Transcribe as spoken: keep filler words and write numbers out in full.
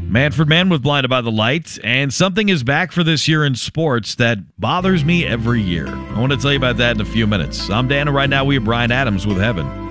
Manfred Mann with Blinded by the Light, and something is back for this year in sports that bothers me every year. I want to tell you about that in a few minutes. I'm Dan, and right now we have Brian Adams with Heaven.